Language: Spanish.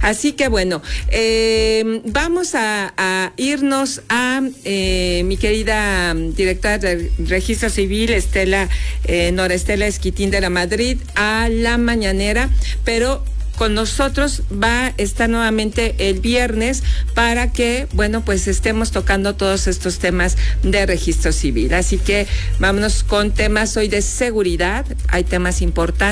Así que bueno, vamos a irnos a mi querida directora de Registro Civil, Nora Estela Esquitín de la Madrid, a la mañanera, pero con nosotros va a estar nuevamente el viernes para que, bueno, pues estemos tocando todos estos temas de registro civil. Así que vámonos con temas hoy de seguridad. Hay temas importantes.